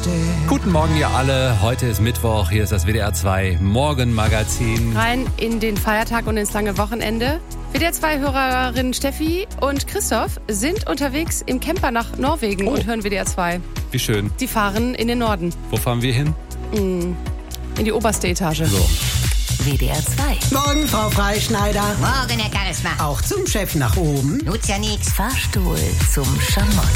Guten Morgen, ihr alle. Heute ist Mittwoch. Hier ist das WDR 2 Morgenmagazin. Rein in den Feiertag und ins lange Wochenende. WDR 2-Hörerinnen Steffi und Christoph sind unterwegs im Camper nach Norwegen und hören WDR 2. Wie schön. Die fahren in den Norden. Wo fahren wir hin? In die oberste Etage. So. WDR 2. Morgen, Frau Freischneider. Morgen, Herr Charisma. Auch zum Chef nach oben. Nutzt ja nix. Fahrstuhl zum Schamott.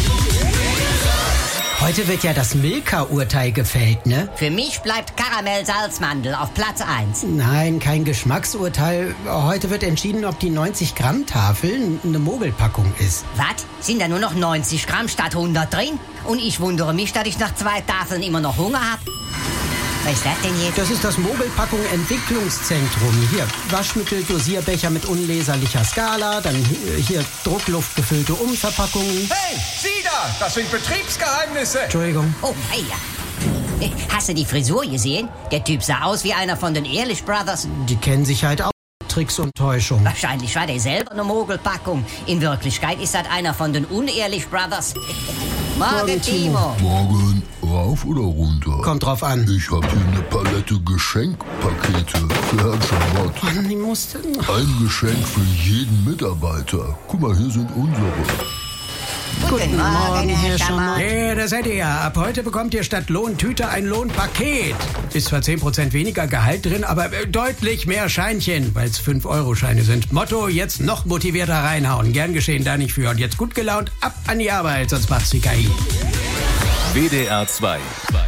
Heute wird ja das Milka-Urteil gefällt, ne? Für mich bleibt Karamell-Salzmandel auf Platz 1. Nein, kein Geschmacksurteil. Heute wird entschieden, ob die 90-Gramm-Tafel eine Mogelpackung ist. Was? Sind da nur noch 90 Gramm statt 100 drin? Und ich wundere mich, dass ich nach 2 Tafeln immer noch Hunger habe. Was ist das denn jetzt? Das ist das Mogelpackung Entwicklungszentrum. Hier, Waschmittel, Dosierbecher mit unleserlicher Skala, dann hier druckluftgefüllte Umverpackungen. Hey, Sie da! Das sind Betriebsgeheimnisse! Entschuldigung. Oh, hey, ja. Hast du die Frisur gesehen? Der Typ sah aus wie einer von den Ehrlich Brothers. Die kennen sich halt auch Tricks und Täuschung. Wahrscheinlich war der selber eine Mogelpackung. In Wirklichkeit ist das einer von den Unehrlich Brothers. Morgen, Timo. Morgen, rauf oder runter? Kommt drauf an. Ich hab hier eine Palette Geschenkpakete für Herrn Schamott. Mann, die musste... Ein Geschenk für jeden Mitarbeiter. Guck mal, hier sind unsere. Guten Morgen, Herr Schamott. Ja, das seid ihr ja. Ab heute bekommt ihr statt Lohntüte ein Lohnpaket. Ist zwar 10% weniger Gehalt drin, aber deutlich mehr Scheinchen, weil es 5-Euro-Scheine sind. Motto, jetzt noch motivierter reinhauen. Gern geschehen, da nicht für. Und jetzt gut gelaunt, ab an die Arbeit, sonst macht's die KI. WDR 2